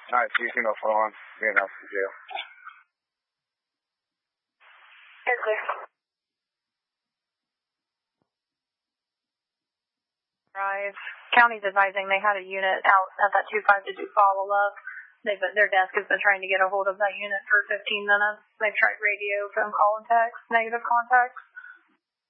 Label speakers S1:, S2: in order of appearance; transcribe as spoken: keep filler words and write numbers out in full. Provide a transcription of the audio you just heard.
S1: nine two zero four one, being out to jail.
S2: Yes, clear. Drive. County's advising they had a unit out at that two five to do follow-up. They've been, their desk has been trying to get a hold of that unit for fifteen minutes. They've tried radio, phone call, and text, negative contacts.